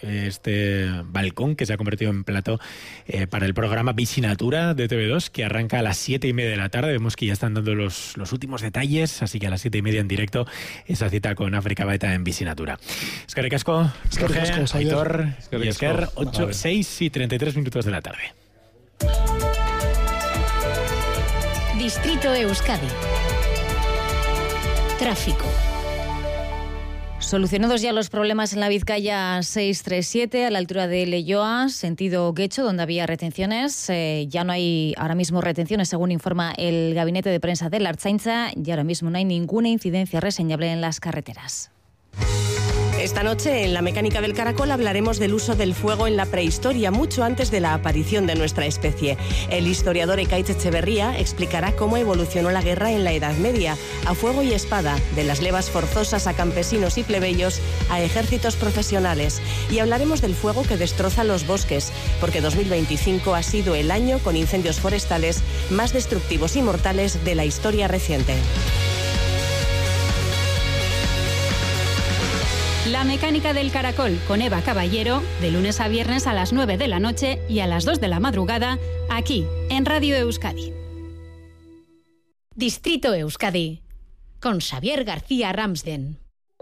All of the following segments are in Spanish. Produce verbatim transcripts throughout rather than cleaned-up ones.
este balcón que se ha convertido en plató eh, para el programa Vicinatura de T V dos, que arranca a las siete y media de la tarde. Vemos que ya están dando los, los últimos detalles, así que a las siete y media en directo esa cita con África Baeta en Vicinatura. Eskerrik asko, Jorge, Aitor y Esker, ocho, seis y treinta y tres minutos de la tarde. Distrito Euskadi. Tráfico. Solucionados ya los problemas en la Vizcaya seiscientos treinta y siete a la altura de Leioa, sentido Guecho, donde había retenciones. Eh, ya no hay ahora mismo retenciones, según informa el gabinete de prensa de la Ertzaintza, y ahora mismo no hay ninguna incidencia reseñable en las carreteras. Esta noche en La Mecánica del Caracol hablaremos del uso del fuego en la prehistoria, mucho antes de la aparición de nuestra especie. El historiador Ekaitz Etxeberria explicará cómo evolucionó la guerra en la Edad Media, a fuego y espada, de las levas forzosas a campesinos y plebeyos, a ejércitos profesionales. Y hablaremos del fuego que destroza los bosques, porque dos mil veinticinco ha sido el año con incendios forestales más destructivos y mortales de la historia reciente. La Mecánica del Caracol con Eva Caballero, de lunes a viernes a las nueve de la noche y a las dos de la madrugada, aquí en Radio Euskadi. Distrito Euskadi, con Xavier García Ramsden.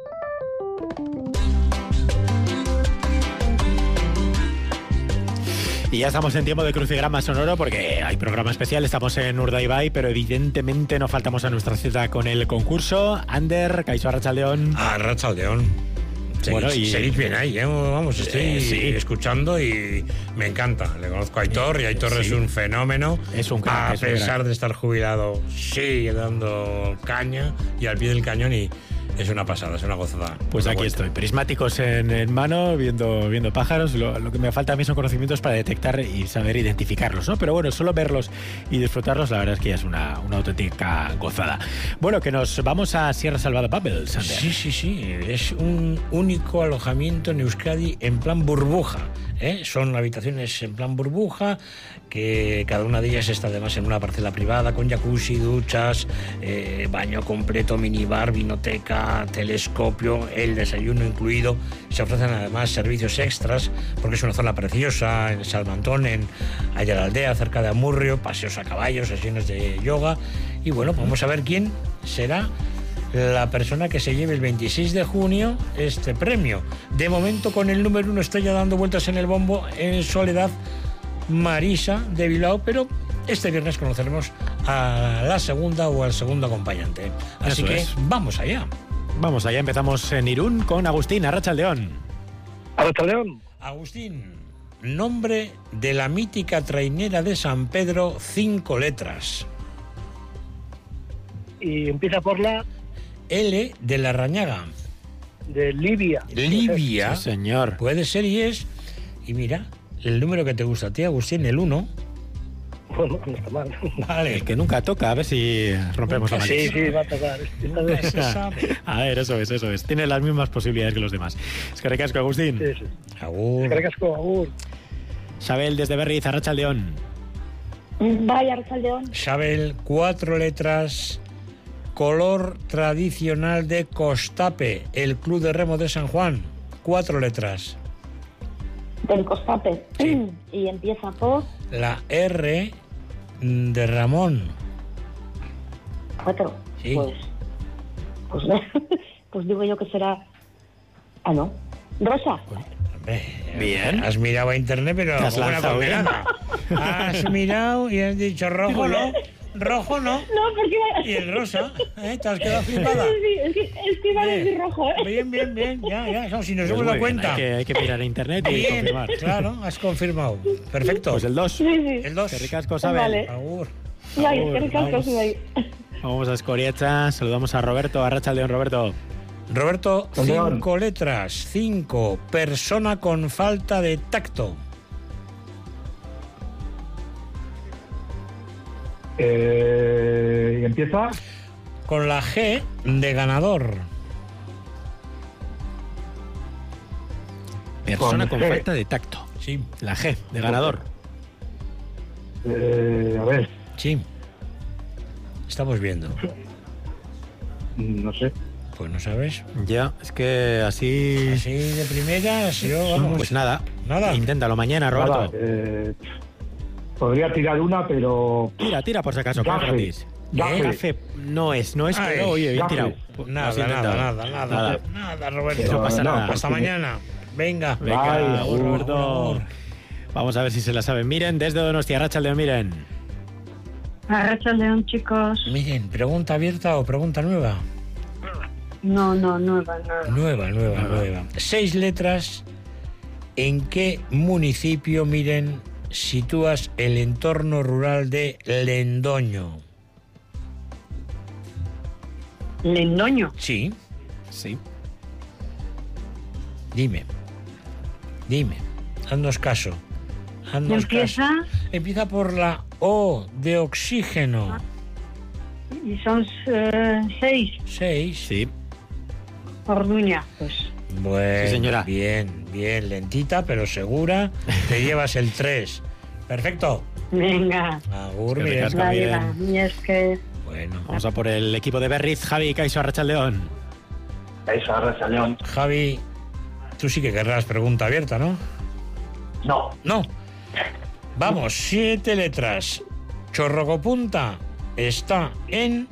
Y ya estamos en tiempo de crucigrama sonoro porque hay programa especial, estamos en Urdaibai, pero evidentemente no faltamos a nuestra cita con el concurso. Ander, Kaixo Arratsaldeon. Arratsaldeon. Seguís, bueno, y... seguís bien ahí, ¿eh? Vamos, estoy eh, sí. escuchando y me encanta. Le conozco a Aitor y Aitor sí. es un fenómeno. Es un crack. A es un pesar crack. de estar jubilado, sigue dando caña y al pie del cañón y es una pasada, es una gozada. Pues una aquí vuelta. estoy, prismáticos en, en mano, viendo, viendo pájaros. Lo, lo que me falta a mí son conocimientos para detectar y saber identificarlos, ¿no? Pero bueno, solo verlos y disfrutarlos, la verdad es que ya es una, una auténtica gozada. Bueno, que nos vamos a Sierra Salvada Papel, Sander. Sí, sí, sí. Es un único alojamiento en Euskadi en plan burbuja. ¿Eh? Son habitaciones en plan burbuja, que cada una de ellas está además en una parcela privada, con jacuzzi, duchas, eh, baño completo, minibar, vinoteca, telescopio, el desayuno incluido. Se ofrecen además servicios extras, porque es una zona preciosa, en Salmantón, en Aya la Aldea, cerca de Amurrio, paseos a caballo, sesiones de yoga. Y bueno, vamos a ver quién será la persona que se lleve el veintiséis de junio este premio. De momento, con el número uno está ya dando vueltas en el bombo en Soledad Marisa de Bilbao, pero este viernes conoceremos a la segunda o al segundo acompañante. Así Eso que es. vamos allá. Vamos allá, empezamos en Irún con Agustín, Arratsaldeon. Arratsaldeon. Agustín, nombre de la mítica trainera de San Pedro, cinco letras. Y empieza por la... L de la Rañaga. De Libia. Libia. Sí, señor. Puede ser y es. Y mira, el número que te gusta a ti, Agustín, el uno. Bueno, no está mal. Vale. El que nunca toca, a ver si rompemos la maldición. Sí, sí, va a tocar. Nunca se sabe. A ver, eso es, eso es. Tiene las mismas posibilidades que los demás. Eskerrik asko, Agustín. Sí, sí. Agur. Eskerrik asko, agur. Xabel, desde Berriz, Arratsaldeon. Vaya, Arratsaldeon. Xabel, cuatro letras... Color tradicional de Costape, el Club de Remo de San Juan. Cuatro letras. Del Costape. Sí. Y empieza por... La R de Ramón. Cuatro. Sí. Pues, pues, pues digo yo que será... Ah, no. Rosa. Hombre, bien. Has mirado a internet, pero has como una condenada. Has mirado y has dicho rojo, ¿no? Rojo no. No, porque... Y el rosa, ¿eh? ¿Te has quedado flipada? Sí, es que, es que iba a decir rojo, ¿eh? Bien, bien, bien, ya, ya, no, si nos Pues hemos dado bien, cuenta. Hay que, hay que mirar a internet y Bien, confirmar. claro, has confirmado. Perfecto. Pues el dos. Sí, sí. El dos. Eskerrik asko, Xabel. Vale. Agur. Vaya, Agur, eskerrik asko, vamos. zuei. Vamos a Escoriacha, saludamos a Roberto, Arratsaldeon, Roberto. Roberto, cinco letras, cinco. Persona con falta de tacto. Eh, ¿Y empieza? Con la G de ganador. Persona con, Con G. falta de tacto. Sí. La G de ganador. Eh, a ver, Sí. Estamos viendo. no sé. Pues no sabes. Ya, es que así... Así de primera, así yo, vamos. Pues nada, Nada. inténtalo mañana, Nada, Roberto. eh, podría tirar una, pero... Tira, tira por si acaso, que es Gafe. gratis. Gafe. Gafe no es, no es, Ay, pero oye, bien gafe. tirado. Nada, Lo has nada, intentado. nada, nada, nada, nada, Roberto. Pero No pasa no, nada. Hasta porque- mañana. Venga. Venga, Bye. agur, Roberto. Agur. Vamos a ver si se la saben. Miren, desde Donostia, Arratsaldeon, miren. Arratsaldeon, chicos. Miren, ¿pregunta abierta o pregunta nueva? No, no, nueva, nueva. Nueva, nueva, nueva. Seis letras. ¿En qué municipio, miren, sitúas el entorno rural de Lendoño? Lendoño. Sí, Sí. dime. Dime. Haznos caso. Haznos Empieza caso. Empieza por la O de oxígeno. y son eh, seis. Seis. Sí. Orduña, pues. Bueno, Sí, señora. bien, bien, lentita, pero segura. Te llevas el tres. Perfecto. Venga. Agur, Es que Miren. ricasco. La bien. vida. Y es que... Bueno, Vamos a por el equipo de Berriz, Javi, Caiso, Arratsaldeon. Eso, Arratsaldeon. Javi, tú sí que querrás pregunta abierta, ¿no? No. No. Vamos, siete letras. Chorrocopunta está en...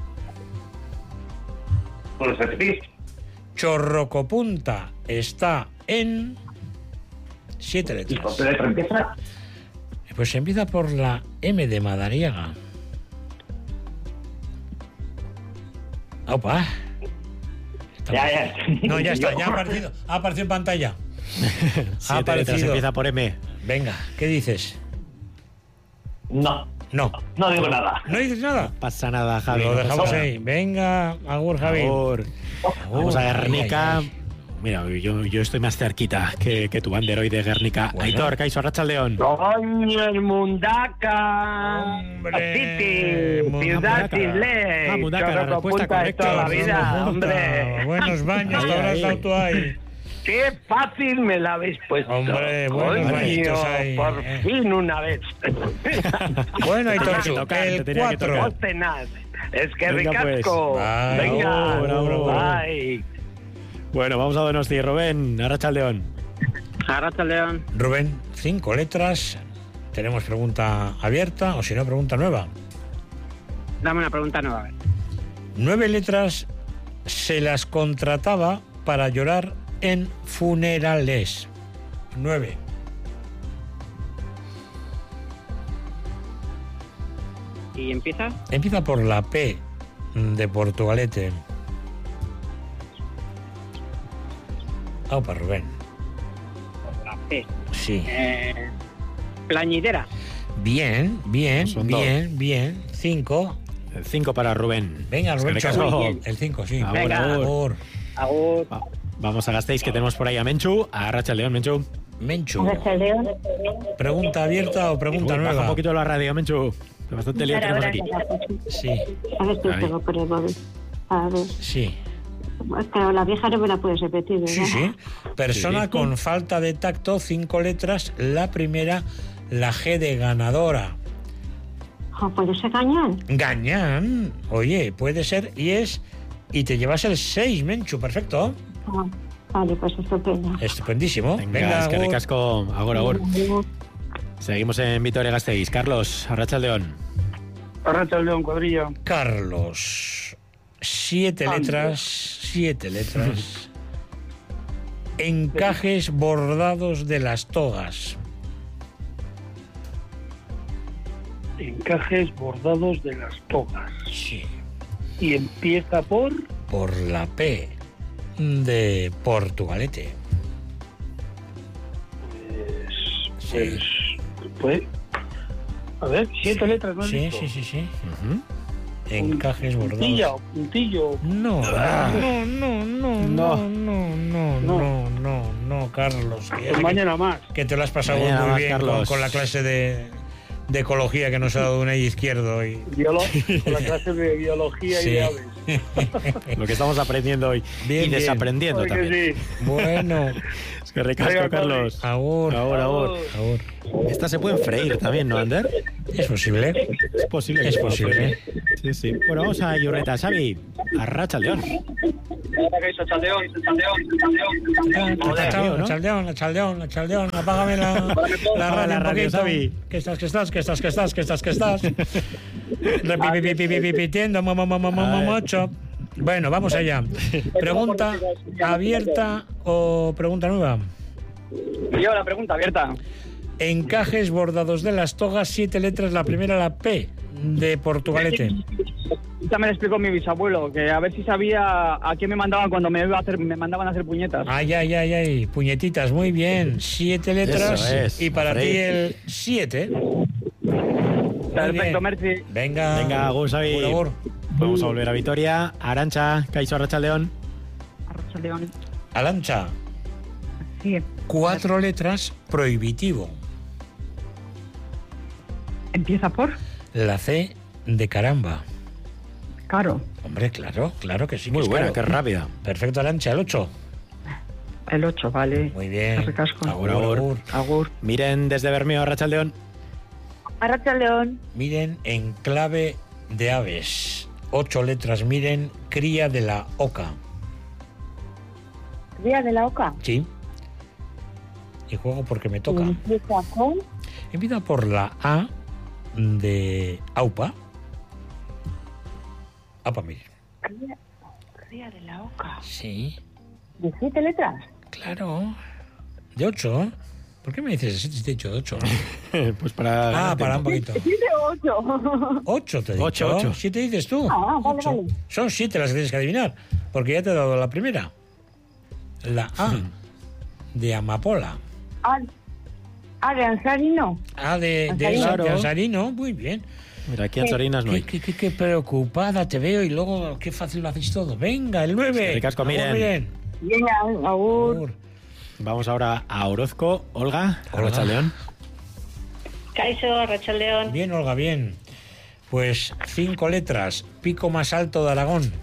¿Puedes repetir? Chorrocopunta está en... Siete ¿Y letras. con qué letra empieza? Pues empieza por la M de Madariaga. Opa. Ya, ya. No, ya está, ya ha aparecido, ha aparecido en pantalla. Ha Siete letras, aparecido. empieza por M. Venga, ¿qué dices? No, No. no digo nada. ¿No dices nada? Pasa nada, Javi. Lo no dejamos pasa nada. ahí. Venga, agur, Javi. Agur. Vamos a Ay, Guernica. ay, ay. Mira, yo, yo estoy más cerquita que, que tu Ander hoy de Guernica. Bueno. Aitor, Caiso, Arratsaldeon. Coño, el Mundaka. Hombre, City, Mundaka. ciudad inglés. Ah, Mundaka, la respuesta Chorrocopunta de toda la correcta. vida, Puta, hombre. Buenos baños, Ahí, te habrás ahí. dado tú ahí. Qué fácil me la habéis puesto. Hombre, buenos Coño, bañitos ahí, por eh. fin una vez. Bueno, Tenía que Aitorchu, tocar, te el tenía que cuatro. tocar. No tenaz. Es que Venga, pues. ricasco. Bye. Venga. Agur, agur, agur. Bye. Bueno, vamos a Donosti. Rubén, Arratsaldeon. Arratsaldeon. Rubén, cinco letras. Tenemos pregunta abierta o si no, pregunta nueva. Dame una pregunta nueva. A ver. Nueve letras se las contrataba para llorar en funerales. Nueve. ¿Y empieza? Empieza por la P de Portugalete. Aupa, Rubén. La P. Sí. Eh, plañidera. Bien, bien, Son bien, bien. Cinco. El cinco para Rubén. Venga, Rubén, Es que chao. ricasco. El cinco, sí. Agur, Venga. agur. Agur. Agur. Va- Vamos a Gasteiz, que tenemos por ahí a Menchu. A Arratsaldeon, Menchu. Menchu. Arratsaldeon. ¿Pregunta abierta o pregunta Uy, baja nueva? un poquito la radio, Menchu. Bastante lío tenemos aquí. Sí, A ver si Ahí. tengo por el móvil. A ver. sí. Pero la vieja no me la puedes repetir, ¿verdad? Sí, sí. Persona Sí. con falta de tacto, cinco letras. La primera, la G de ganadora. Oh, ¿puede ser cañón? Gañán. Oye, puede ser y es. Y te llevas el seis, Menchu. Perfecto. Ah, vale, pues estupendo. Estupendísimo. Venga, Venga, es que agur. ricasco. Agur, agur. Seguimos en Vitoria-Gasteiz. Carlos, Arratsaldeon. Arratsaldeon, cuadrillo. Carlos. Siete Ande. letras. Siete letras. Encajes bordados de las togas. Encajes bordados de las togas. Sí. Y empieza por... Por la P de Portugalete. Pues... pues a ver, siete letras, ¿no has Sí, dicho? sí, sí, sí. Ujú. Encajes Puntilla bordados. o puntillo. No, no, no, no, no, No. no, no, no, no, no, Carlos. Que, Pues mañana más. que te lo has pasado Mañana muy más, bien con, Carlos. con la clase de, de ecología que nos ha dado una izquierdo. Y... Biolo con la clase de biología sí. y de aves. Lo que estamos aprendiendo hoy. Bien, y bien. desaprendiendo Porque también. sí. Bueno, Es que recasco, Venga, Carlos. ahora, Ahora, ahora. ahora. Estas se pueden freír también, ¿no, Ander? Es posible. Es posible que Es se puedan posible. freír. Sí, sí. Bueno, vamos a Iurreta. Xavi, arracha el león. Chaldeón, chaldeón, La chaldeón, la chaldeón, la chaldeón, la chaldeón, apágame la, la Apaga radio la un radio, poquito. Xavi. Que estás, que estás, que estás, que estás, que estás, que estás. Repitiendo, mamá, mamá, mamá, mucho. Bueno, vamos allá. Pregunta abierta o pregunta nueva. Yo la pregunta abierta. Encajes bordados de las togas, siete letras, la primera la P de Portugalete. Esta me lo explicó mi bisabuelo, que a ver si sabía a qué me mandaban cuando me, iba a hacer, me mandaban a hacer puñetas. Ay, ay, ay, ay, puñetitas, muy bien. Siete letras Eso es, y para Fred. ti el siete. Perfecto, merci. Venga, Venga, Gus, Xavi. por favor. Vamos a volver a Vitoria. Arancha, Caixo, arracha el león. Arrachaldeón. Alancha, Sí. cuatro letras, prohibitivo. Empieza por La C de caramba. Caro. Hombre, claro, claro que sí. que Muy es buena, claro. qué rápida. Perfecto, Arancha, el ocho. El ocho, vale. Muy bien. Recasco. Agur, agur. Agur. Miren desde Bermeo, arracha el león. Arrachaldeón. Miren en clave de aves. Ocho letras, miren, cría de la oca. Día de la Oca. Sí. Y juego porque me toca. Empieza con Empieza por la A de AUPA. AUPA, miren. Día, Día de la Oca. Sí, ¿De siete letras? claro. De ocho. ¿Por qué me dices así? Te he dicho de ocho. Pues para. Ah, para un poquito. Sí, de ocho. Ocho te he dicho. Ocho, ocho. Siete dices tú. Ah, vale, Ocho. vale. Son siete las que tienes que adivinar. Porque ya te he dado la primera. La A de amapola. Ah, ah, de Ansarino. A de, de, Ansarino. esa- de ansarino. Muy bien. Mira, aquí en Sorinas no Qué, hay. qué, qué- qué preocupada te veo y luego qué fácil lo hacéis todo. Venga, el nueve. Sí, Ricasco, miren. Bien. Venga, agur. Vamos ahora a Orozco. Olga, Olga. arracha el león. Caixo, Arrachaldeón. Bien, Olga, bien. Pues cinco letras. Pico más alto de Aragón.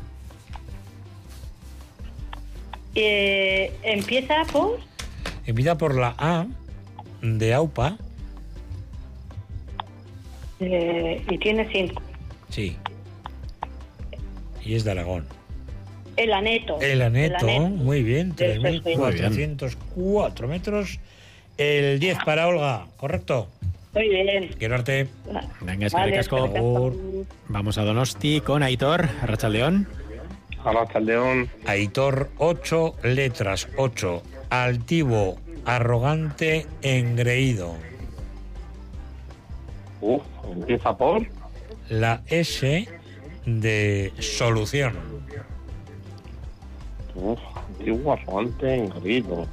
Eh, empieza por Empieza por la A de AUPA. eh, y tiene cinco. Sí. Y es de Aragón. El aneto. El aneto, El aneto. muy bien. Del tres mil cuatrocientos cuatro metros. El diez para Olga, ¿correcto? Muy bien. Quiero darte. Venga, es que Vale, ricasco. perfecto. Vamos a Donosti con Aitor, arracha el león. Arrachaldeón. Aitor, ocho letras, ocho. Altivo, arrogante, engreído. Uf, empieza por. La S de solución. Uf, antiguo, arrogante, engreído.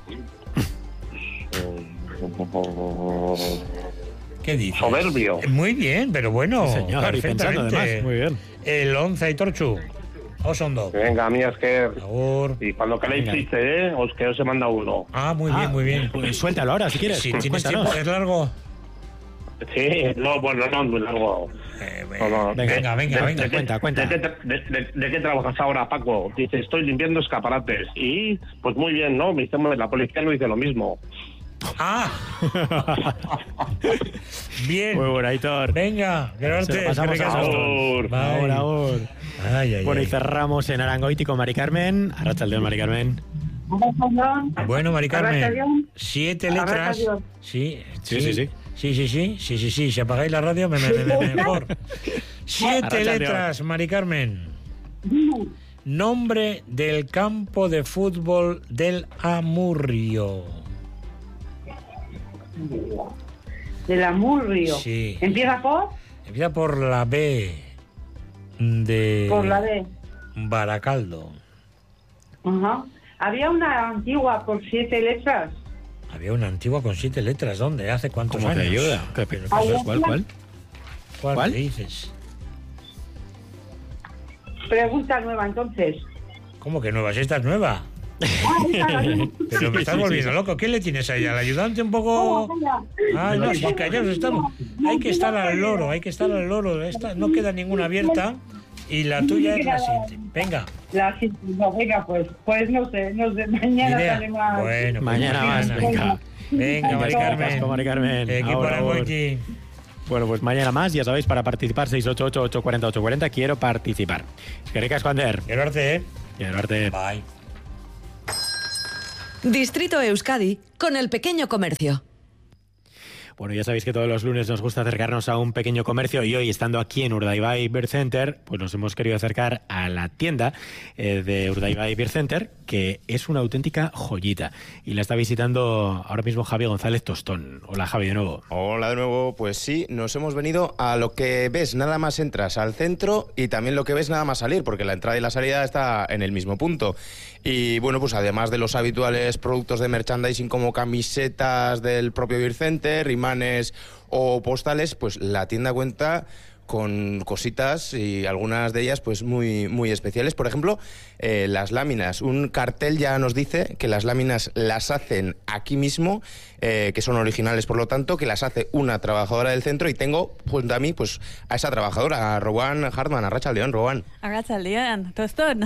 ¿Qué dices? Soberbio. Muy bien, pero bueno. Sí, señor, y pensando perfectamente. además. Muy bien. El once, Aitorchu. Osondo. Venga, mía, es que. Agur. Y cuando queréis Venga. chiste, ¿eh? Os que os he mandado uno. Ah, muy Ah, bien, muy bien. Pues suéltalo ahora si quieres. Si Pues tienes cuéntanos. tiempo, es largo. Sí, no, bueno, no, muy largo. Eh, No, no. Venga, venga, venga, de- venga. de qué- cuenta, cuenta. ¿De qué, tra- de, de- de qué trabajas ahora, Paco? Dice, estoy limpiando escaparates. Y, pues muy bien, ¿no? Me dice, la policía no dice lo mismo. Ah. Bien. Muy bueno, Aitor. Venga, Se lo Gerarte. pasamos a Agur. Bye. Ahora, ahora. Ay, ay, Bueno, y ay. cerramos en Arangoiti con Mari Carmen. Arracha el león, Mari Carmen. Arrachaldeón. Bueno, Mari Carmen, Arrachaldeón. siete letras. Arrachaldeón. Sí, Sí, sí, sí. Sí, sí, sí, sí, sí, sí. Si apagáis la radio, me, me, me- me- mejor. Siete Arrachaldeón. letras, Mari Carmen. Nombre del campo de fútbol del Amurrio. Del Amurrio. Sí. Empieza por. Empieza por la B de Por la D. Baracaldo. Ajá. Había una antigua por siete letras. Había una antigua con siete letras. ¿Dónde? ¿Hace cuántos ¿Cómo te años? ayuda? ¿Qué- pero- Ay, ¿Cuál, cuál? ¿Cuál, ¿Cuál? me dices? Pregunta nueva entonces. ¿Cómo que nueva? Si esta es nueva. Pero me estás volviendo loco. ¿Qué le tienes ahí? ¿Al ayudante un poco...? Ah, no, sí, callaos estamos. Hay que estar al loro, hay que estar al loro. Esta, no queda ninguna abierta y la tuya es la siguiente. Venga. La siguiente, no, venga, pues, pues no sé, no sé, mañana sale más. Bueno, pues mañana más, venga. Venga, venga Mari Carmen. Mari Carmen. Equipo Aragoiti. Bueno, pues mañana más, ya sabéis, para participar, seis ocho ocho, ocho cuatro cero, ocho cuatro cero, quiero participar. Eskerrik asko, Ander. Quiero arte, ¿eh? Quiero arte. Bye. Distrito Euskadi, con el pequeño comercio. Bueno, ya sabéis que todos los lunes nos gusta acercarnos a un pequeño comercio y hoy, estando aquí en Urdaibai Beer Center, pues nos hemos querido acercar a la tienda eh, de Urdaibai Beer Center, que es una auténtica joyita. Y la está visitando ahora mismo Javi González Tostón. Hola, Javi, de nuevo. Hola de nuevo. Pues sí, nos hemos venido a lo que ves nada más entras al centro y también lo que ves nada más salir, porque la entrada y la salida está en el mismo punto. Y bueno, pues además de los habituales productos de merchandising como camisetas del propio Beer Center, imanes o postales, pues la tienda cuenta con cositas y algunas de ellas pues muy, muy especiales. Por ejemplo, eh, las láminas. Un cartel ya nos dice que las láminas las hacen aquí mismo, eh, que son originales, por lo tanto, que las hace una trabajadora del centro, y tengo junto a mí pues a esa trabajadora, a Rowan Hartman. Arratsaldeon, Rowan. Arratsaldeon, Tostón.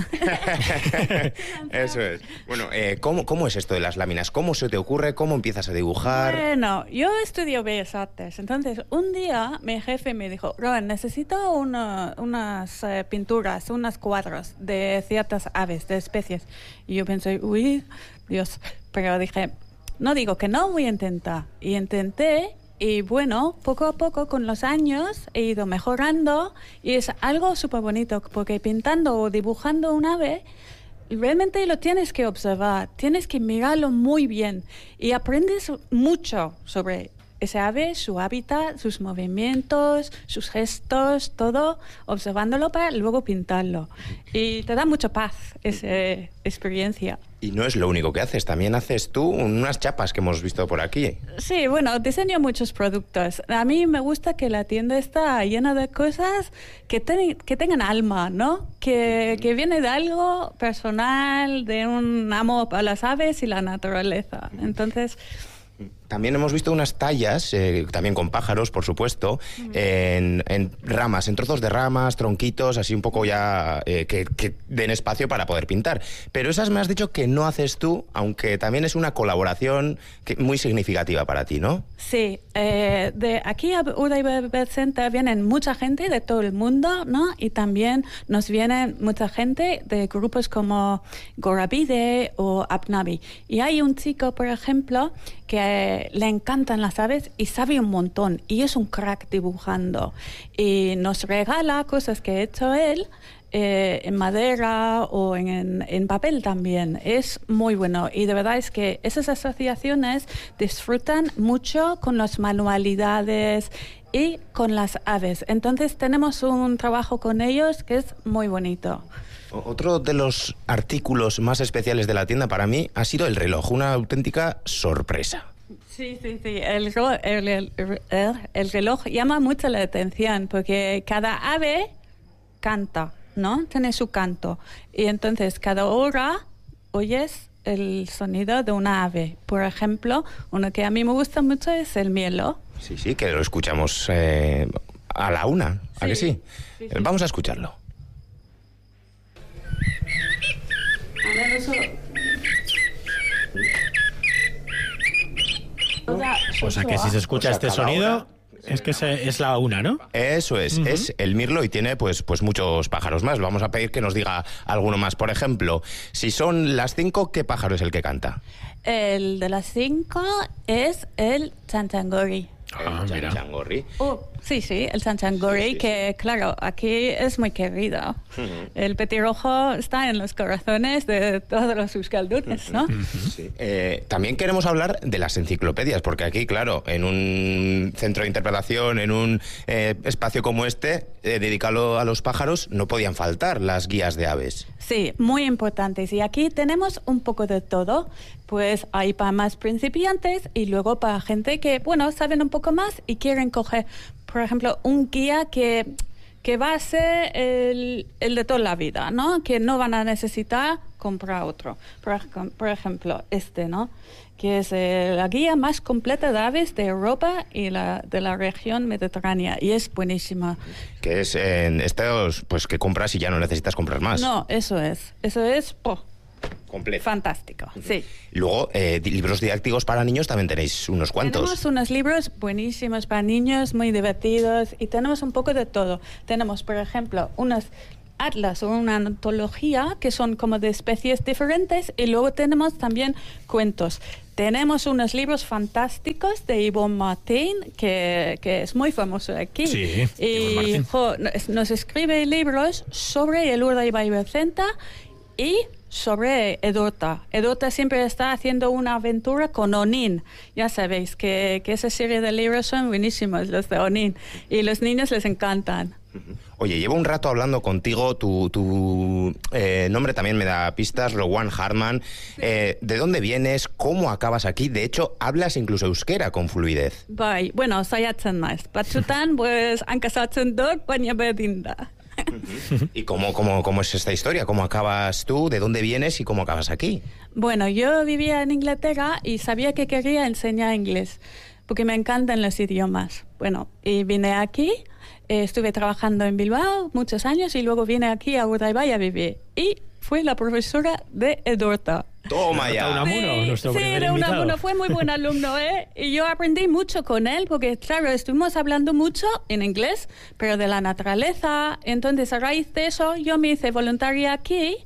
Eso es. Bueno, eh, ¿cómo, ¿cómo es esto de las láminas? ¿Cómo se te ocurre? ¿Cómo empiezas a dibujar? Bueno, yo estudio Bellas Artes. Entonces, un día mi jefe me dijo, Rowan, necesito una, unas eh, pinturas, unos cuadros de ciertas aves, de especies. Y yo pensé, uy, Dios. Pero dije, no digo que no, voy a intentar. Y intenté. Y bueno, poco a poco, con los años, he ido mejorando y es algo súper bonito, porque pintando o dibujando un ave, realmente lo tienes que observar, tienes que mirarlo muy bien y aprendes mucho sobre ese ave, su hábitat, sus movimientos, sus gestos, todo, observándolo para luego pintarlo. Y te da mucha paz esa experiencia. Y no es lo único que haces, también haces tú unas chapas que hemos visto por aquí. Sí, bueno, diseño muchos productos. A mí me gusta que la tienda está llena de cosas que, ten, que tengan alma, ¿no? Que, que viene de algo personal, de un amor a las aves y la naturaleza. Entonces... También hemos visto unas tallas, eh, también con pájaros, por supuesto, mm. en, en ramas, en trozos de ramas, tronquitos, así un poco ya eh, que, que den espacio para poder pintar. Pero esas me has dicho que no haces tú, aunque también es una colaboración que, muy significativa para ti, ¿no? Sí, eh, de aquí a Urdaibai Beer Center vienen mucha gente de todo el mundo, ¿no? Y también nos viene mucha gente de grupos como Gorabide o Apnabi. Y hay un chico, por ejemplo, que le encantan las aves y sabe un montón y es un crack dibujando y nos regala cosas que ha hecho él eh, en madera o en, en, en papel también. Es muy bueno y de verdad es que esas asociaciones disfrutan mucho con las manualidades y con las aves. Entonces tenemos un trabajo con ellos que es muy bonito. Otro de los artículos más especiales de la tienda para mí ha sido el reloj, una auténtica sorpresa. Sí, sí, sí. El, el, el, el, el reloj llama mucho la atención porque cada ave canta, ¿no? Tiene su canto. Y entonces cada hora oyes el sonido de una ave. Por ejemplo, uno que a mí me gusta mucho es el mielo. Sí, sí, que lo escuchamos eh, a la una. ¿A sí, que sí? Sí, sí? Vamos a escucharlo. A ver, eso... O sea que si se escucha este sonido es que se, es la una, ¿no? Eso es, uh-huh. Es el mirlo y tiene pues, pues muchos pájaros más. Vamos a pedir que nos diga alguno más. Por ejemplo, si son las cinco, ¿qué pájaro es el que canta? El de las cinco es el chanchangori. Ah, el chanchangori. Oh, sí, sí, el chanchangori, sí, sí, que sí. Claro, aquí es muy querido. Uh-huh. El petirrojo está en los corazones de todos los euskaldunes, ¿no? Uh-huh. Sí. Eh, también queremos hablar de las enciclopedias, porque aquí, claro, en un centro de interpretación, en un eh, espacio como este, eh, dedicado a los pájaros, no podían faltar las guías de aves. Sí, muy importantes. Y aquí tenemos un poco de todo. Pues hay para más principiantes y luego para gente que, bueno, saben un poco más y quieren coger, por ejemplo, un guía que, que va a ser el, el de toda la vida, ¿no? Que no van a necesitar comprar otro. Por, por ejemplo, este, ¿no? Que es eh, la guía más completa de aves de Europa y la, de la región mediterránea, y es buenísima. Que es en estos, pues que compras y ya no necesitas comprar más. No, eso es, eso es, po, completo. Fantástico, sí. Luego, eh, libros didácticos para niños también tenéis unos cuantos. Tenemos unos libros buenísimos para niños, muy divertidos, y tenemos un poco de todo. Tenemos, por ejemplo, unos atlas o una antología que son como de especies diferentes, y luego tenemos también cuentos. Tenemos unos libros fantásticos de Yvon Martín, que, que es muy famoso aquí. Sí, y jo, nos escribe libros sobre el Urdaibai Bircenta y sobre Edurta. Edurta siempre está haciendo una aventura con Onin. Ya sabéis que, que esa serie de libros son buenísimos, los de Onin, y los niños les encantan. Oye, llevo un rato hablando contigo, tu, tu eh, nombre también me da pistas, Rowan Hartman. Eh, ¿De dónde vienes? ¿Cómo acabas aquí? De hecho, hablas incluso euskera con fluidez. Bai, bueno, saiatzen naiz. Batzutan, pues, hankasatzen dut, baina berdin da. ¿Y cómo, cómo, cómo es esta historia? ¿Cómo acabas tú? ¿De dónde vienes y cómo acabas aquí? Bueno, yo vivía en Inglaterra y sabía que quería enseñar inglés, porque me encantan los idiomas. Bueno, y vine aquí, eh, estuve trabajando en Bilbao muchos años y luego vine aquí a Urdaibai a vivir. Y fui la profesora de Edurta. Toma ya. Unamuno, sí, nuestro sí, primer era invitado. Unamuno, fue muy buen alumno, ¿eh? Y yo aprendí mucho con él, porque claro, estuvimos hablando mucho en inglés, pero de la naturaleza. Entonces, a raíz de eso, yo me hice voluntaria aquí.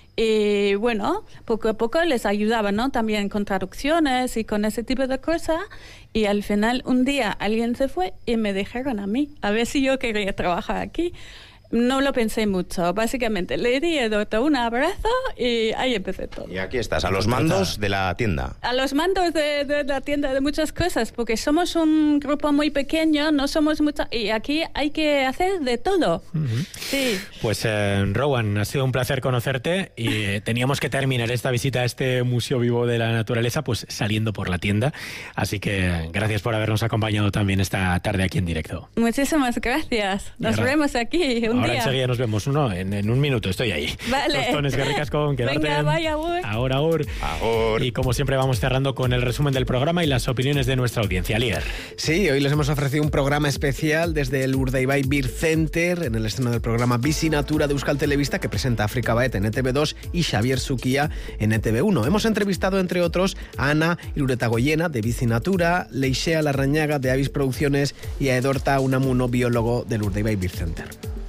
Y bueno, poco a poco les ayudaba, ¿no? También con traducciones y con ese tipo de cosas. Y al final, un día alguien se fue y me dijeron a mí, a ver si yo quería trabajar aquí. No lo pensé mucho. Básicamente le di a Edurta un abrazo y ahí empecé todo. Y aquí estás, a los mandos de la tienda. A los mandos de, de la tienda de muchas cosas, porque somos un grupo muy pequeño, no somos muchos, y aquí hay que hacer de todo. Uh-huh. Sí. Pues eh, Rowan, ha sido un placer conocerte y eh, teníamos que terminar esta visita a este Museo Vivo de la Naturaleza pues saliendo por la tienda. Así que gracias por habernos acompañado también esta tarde aquí en directo. Muchísimas gracias. Nos ahora, vemos aquí un ahora día. enseguida nos vemos. Uno, en, en un minuto estoy ahí. Vale. Tostones, que ricasco, quedarte. Venga, vaya, agur. Ahora, agur. Agur. Y como siempre vamos cerrando con el resumen del programa y las opiniones de nuestra audiencia. Lier. Sí, hoy les hemos ofrecido un programa especial desde el Urdaibai Beer Center, en el estreno del programa Bici Natura de Euskal Telebista, que presenta África Baet en E T V dos y Xavier Suquía en E T V uno. Hemos entrevistado, entre otros, a Ana Iruretagoyena, de Bici Natura, Leixea Larrañaga, de Avis Producciones, y a Edurta Unamuno, biólogo del Urdaibai Beer Center.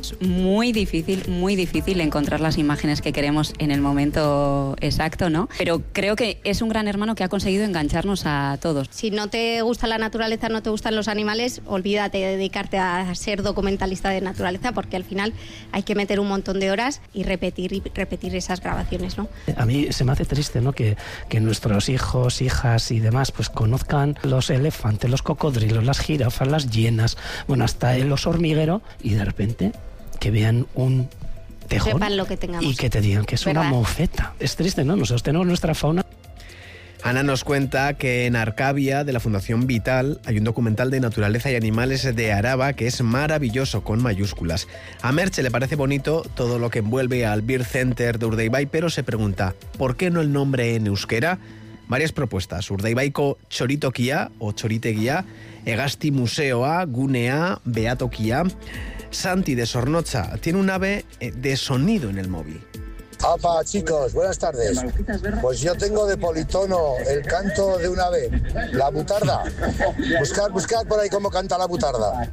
Muy difícil, muy difícil encontrar las imágenes que queremos en el momento exacto, ¿no? Pero creo que es un gran hermano que ha conseguido engancharnos a todos. Si no te gusta la naturaleza, no te gustan los animales, olvídate de dedicarte a ser documentalista de naturaleza, porque al final hay que meter un montón de horas y repetir y repetir esas grabaciones, ¿no? A mí se me hace triste, ¿no? Que, que nuestros hijos, hijas y demás pues conozcan los elefantes, los cocodrilos, las jirafas, las hienas, bueno, hasta el oso hormiguero, y de repente que vean un tejón Sepan lo que tengamos. Y que te digan que es ¿verdad? Una mofeta. Es triste, ¿no? Nosotros tenemos nuestra fauna. Ana nos cuenta que en Arcavia, de la Fundación Vital, hay un documental de naturaleza y animales de Araba que es maravilloso, con mayúsculas. A Merche le parece bonito todo lo que envuelve al Beer Center de Urdaibai, pero se pregunta, ¿por qué no el nombre en euskera? Varias propuestas: Urdaibaiko Txoritokia o Txoritegia, Egasti Museoa, Gunea, Beatokia. Santi de Sornocha tiene un ave de sonido en el móvil. Apa, chicos, buenas tardes. Pues yo tengo de politono el canto de un ave, la butarda. Buscad, buscad por ahí cómo canta la butarda.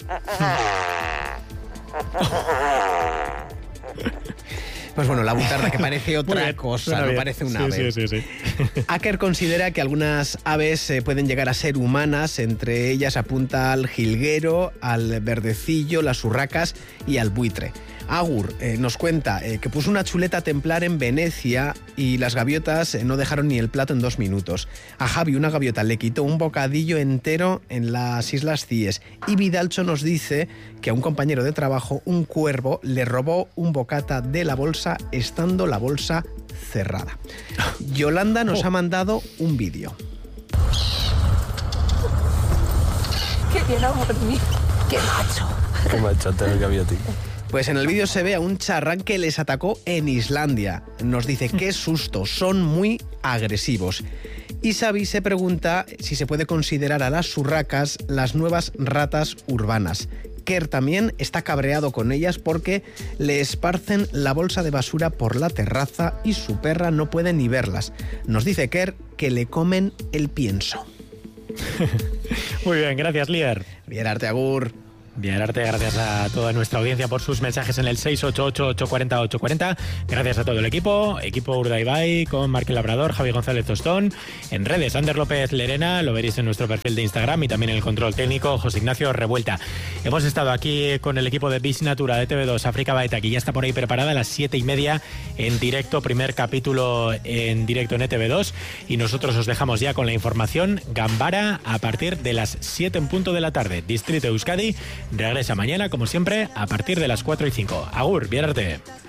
Pues bueno, la butarda, que parece otra bien, cosa, no bien. Parece un ave. Sí, sí, sí, sí. Acker considera que algunas aves eh, pueden llegar a ser humanas, entre ellas apunta al jilguero, al verdecillo, las urracas y al buitre. Agur eh, nos cuenta eh, que puso una chuleta templar en Venecia y las gaviotas eh, no dejaron ni el plato en dos minutos. A Javi una gaviota le quitó un bocadillo entero en las Islas Cíes. Y Vidalcho nos dice que a un compañero de trabajo un cuervo le robó un bocata de la bolsa estando la bolsa cerrada. Yolanda nos oh. ha mandado un vídeo. Qué bien, amor mío. Qué macho. Qué machote el gavioti. Pues en el vídeo se ve a un charrán que les atacó en Islandia. Nos dice, qué susto, son muy agresivos. Y Xavi se pregunta si se puede considerar a las urracas las nuevas ratas urbanas. Kerr también está cabreado con ellas porque le esparcen la bolsa de basura por la terraza y su perra no puede ni verlas. Nos dice Kerr que le comen el pienso. Muy bien, gracias, Lier. Bien, arte, agur. Bien, Arte, gracias a toda nuestra audiencia por sus mensajes en el seis ocho ocho, ocho cuatro cero, ocho cuatro cero. Gracias a todo el equipo, equipo Urdaibai, con Marque Labrador, Javi González Tostón. En redes, Ander López Lerena, lo veréis en nuestro perfil de Instagram, y también en el control técnico, José Ignacio Revuelta. Hemos estado aquí con el equipo de Vis Natura de T V dos, África Baeta, que ya está por ahí preparada a las siete y media en directo, primer capítulo en directo en E T V dos, y nosotros os dejamos ya con la información. Gambara a partir de las siete en punto de la tarde. Distrito Euskadi regresa mañana, como siempre, a partir de las cuatro y cinco. Agur, bien arte.